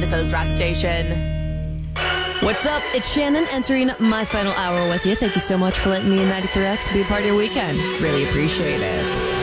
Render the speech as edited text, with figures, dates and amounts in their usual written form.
Minnesota's Rock Station. What's up? It's Shannon entering my final hour with you. Thank you so much for letting me and 93X be a part of your weekend. Really appreciate it.